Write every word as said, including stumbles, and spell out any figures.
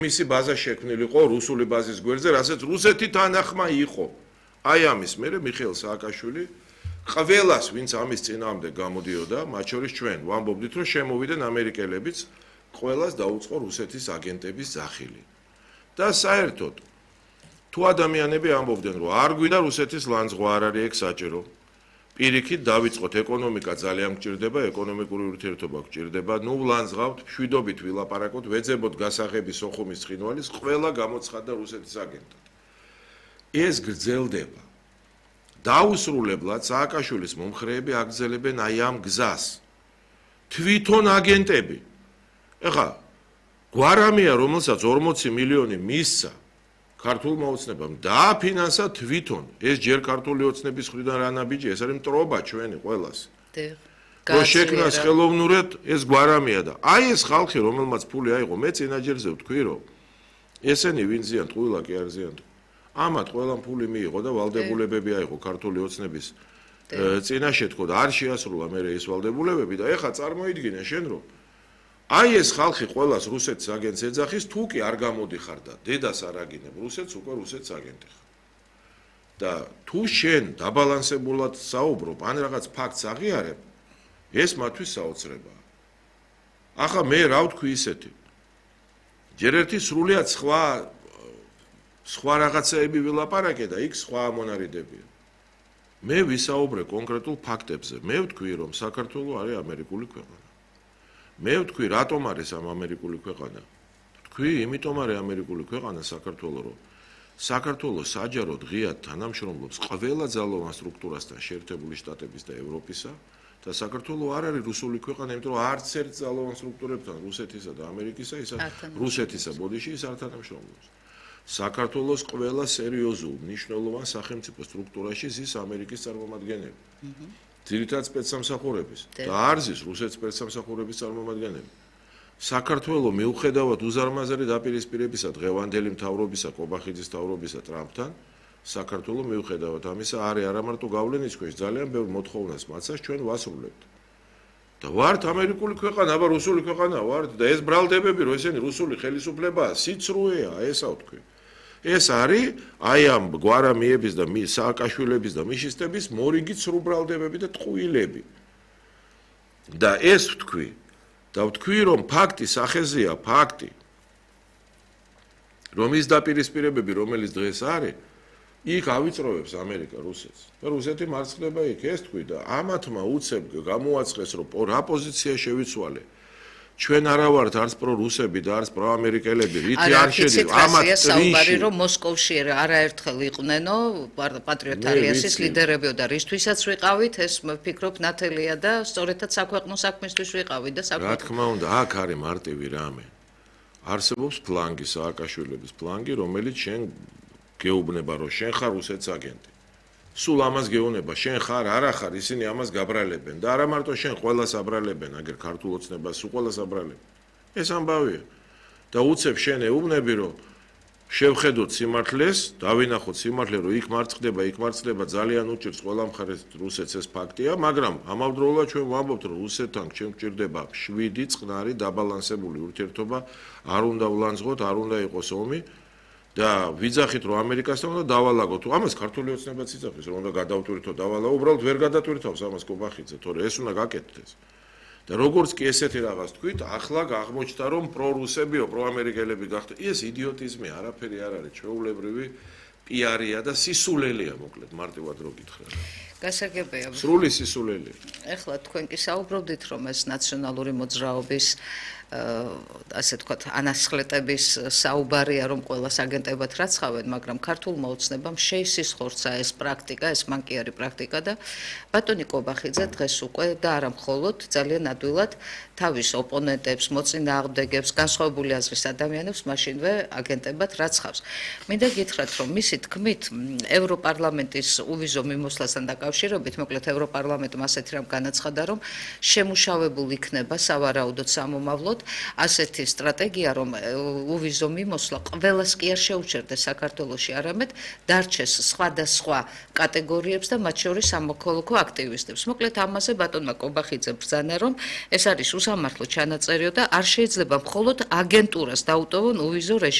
მისი ბაზა შექმნილიყო რუსული ბაზის გვერდზე, რასაც რუსეთი თანახმა იყო. აი ამის მერე მიხეილ სააკაშვილი ყველას, ვინც ამის წინააღმდეგ გამოდიოდა, მათ შორის ჩვენ ვამბობდით, რომ შემოვიდნენ ამერიკელებიც, ყველას დაუწყო რუსეთის აგენტების ზახილი. და საერთოდ თუ ადამიანები ამბობდნენ, რომ არ გვინდა რუსეთის ლანძღვა არ არის ეგ საჭირო. პირიქით დავიწყოთ ეკონომიკა ძალიან გჭირდება, ეკონომიკური ურთიერთობა გჭირდება, ნუ ვლანძღავთ, შვიდობით ვილაპარაკოთ, ვეძებოთ გასაღები სოხუმის ცხინვალის, ყველა გამოცხადდა რუსეთის აგენტად. ეს გრძელდება. დაუსრულებლად სააკაშვილის მომხრეები აგრძელებენ აი ამ გზას. თვითონ აგენტები. ეხლა გვარამია, რომელსაც ორმოცი მილიონი მისცა ქართულმა ოცნებამ დააფინანსა თვითონ. ეს ჯერ ქართული ოცნების მხრიდან რა ნაბიჯი, ეს არის მტრობა ჩვენი ყველას. რომ შექმნას ხელოვნურად ეს გვარამია და აი ეს ხალხი, რომელმაც ფული აიღო, მე წინაჯერზე ვთქვი, რომ ესენი ვინ ზიან, ტყუილა კი არ ზიან. ამათ ყველამ ფული მიიღო და ვალდებულებები აიღო ქართული ოცნების წინაშე თქო და არ შეასრულა მე ეს ვალდებულებები და ეხლა წარმოიდგინე შენ რომ აი ეს ხალხი ყველას რუსეთის აგენტს ეძახის, თუ კი არ გამოდიხარ და დედას არ აგინებ რუსეთს, უკვე რუსეთის აგენტი ხარ. და თუ შენ დაბალანსებულად საუბრობ, ან რაღაც ფაქტს აღიარებ, ეს მათთვის საოცრებაა. ახლა მე რა ვთქვი ისეთი? ჯერ ერთი სრულიად სხვა სხვა რაღაცეები ვილაპარაკე და იქ სხვა ამონარიდებია. მე ვისაუბრე კონკრეტულ ფაქტებზე. მე ვთქვი, რომ საქართველო არის ამერიკული ქვეყანა. მე ვთქვი, რატომ არის ამ ამერიკული ქვეყანა? ვთქვი, იმიტომ არის ამერიკული ქვეყანა საქართველო, რომ საქართველო საჯაროდ ღიად თანამშრომლობს ყველა ძალოვან სტრუქტურასთან, შეერთებული შტატების და ევროპისა და საქართველო არ არის რუსული ქვეყანა, იმიტომ რომ არც ერთ ძალოვან სტრუქტურებთან, რუსეთისა და ამერიკისა, ისა რუსეთისა ბოდიში ის არ თანამშრომლობს. საქართველოს ყველა სერიოზულ მნიშვნელოვან სახელმწიფო სტრუქტურაში ზის ამერიკის წარმომადგენლები. ძირითადად სპეცსამსახურების და არ ზის რუსეთის სპეცსამსახურების წარმომადგენლები. საქართველო მიუხედავად უზარმაზარი დაპირისპირებისა დღევანდელი მთავრობისა, კობახიძის მთავრობისა ტრამპთან, საქართველო მიუხედავად ამისა არის არა მარტო გავლენის ქვეშ, ძალიან ბევრ მოთხოვნას მაცას ჩვენ ვასრულებთ. და ვართ ამერიკული ქვეყანა, აბა რუსული ქვეყანა ვართ და ეს ბრალდებები, რომ ესენი რუსული ხელისუფლებაა, სიცრუეა, ესა ვთქვი. ეს არის აი ამ გვარამიების და სააკაშვილების და მიშისტების მორიგი ცრუ ბრალდებები და ტყუილები. და ეს ვთქვი, და ვთქვი, რომ ფაქტი სახეზეა, ფაქტი. რომ ის დაპირისპირებები, რომელიც დღეს არის, იქ ავიწროვებს ამერიკა რუსეთს. და რუსეთი მარცხდება იქ, ეს თქვი და ამათმა უცებ გამოაცხეს, რომ რა პოზიცია შევიცვალე. ჩვენ არა ვართ არც პრორუსები და არც პროამერიკელები, რითი არ შედი ამათ საუბარი რომ მოსკოვში არაერთხელ იყვნენო პატრიოტ ალიანსის ლიდერებიო და რისთვისაც ვიყავით, ეს ვფიქრობ ნათელია და სწორედაც საქვეყნო საქმისთვის ვიყავით და საქმე. რა თქმა უნდა, აქ არის მარტივი რამე. არსებობს ფლანგი, სააკაშვილების ფლანგი, რომელიც შენ გეუბნება, რომ შენ ხარ რუსეთის აგენტი. სულ ამას გეუბნება, შენ ხარ, არა ხარ, ისინი ამას გაბრალებენ და არა მარტო შენ, ყველას აბრალებენ, აგერ ქართულ ოცნებას, სულ ყველას აბრალებენ. ეს ამბავია. და უცებ შენ ეუბნები, რომ შევხედოთ სიმართლეს, დავინახოთ სიმართლე, რომ იქ მარცხდება, იქ მარცხდება, ძალიან უჭირს ყველა მხარეს რუსეთს ეს ფაქტია, მაგრამ ამავდროულად ჩვენ ვამბობთ, რომ რუსეთთან ჩვენ გვჭირდება შვიდი წყნარი დაბალანსებული ურთიერთობა, არ უნდა ვლანძღოთ, არ უნდა იყოს ომი. და ვიძახით რომ ამერიკასთან უნდა დავალაგოთ. თუ ამას ქართული ოცნებაც იძახის, რომ უნდა გადავტვირთო დავალაგო, უბრალოდ ვერ გადატვირთავს ამას კობახიძე, თორე ეს უნდა გაკეთდეს. და როგორც კი ესეთი რაღაც თქვით, ახლა აღმოჩნდა რომ პრორუსებიო, პროამერიკელები გახდა. ეს იდიოტიზმი არაფერი არ არის, ჩვეულებრივი პიარია და სისულელია, მოკლედ, მარტივად რო გითხრა. გასაგებია. სრული სისულელია. ეხლა თქვენ კი საუბრობდით რომ ეს ნაციონალური მოძრაობის ასე ვთქვათ, ანასხლეტების საუბარია, რომ ყველას აგენტებად რაცხავენ, მაგრამ ქართულმა ოცნებამ შეისისხორცა ეს პრაქტიკა, ეს მან კი არის პრაქტიკა და ბატონი კობახიძე დღეს უკვე და არა მხოლოდ ძალიან ადვილად თავის ოპონენტებს, მოწინააღმდეგებს, განსხვავებული აზრის ადამიანებს მაშინვე აგენტებად რაცხავს. მინდა გითხრათ, რომ მისი თქმით, ევროპარლამენტის უვიზო მიმოსვლასთან დაკავშირებით, მოკლედ ევროპარლამენტმა ასეთი რამ განაცხადა, რომ შემუშავებულ იქნება სავარაუდოდ სამომავლოდ ასეთი სტრატეგია, რომ უვიზო მიმოსვლა ყველას კი არ შეუჩერდეს საქართველოში, არამედ დარჩეს სხვადასხვა კატეგორიებს და მათ შორის სამოქალაქო აქტივისტებს. მოკლედ ამაზე ბატონმა კობახიძე ბრძანა, რომ ეს არის უსამართლო ჩანაწერიო და არ შეიძლება მხოლოდ აგენტურას დაუტოვონ უვიზო რეჟიმი.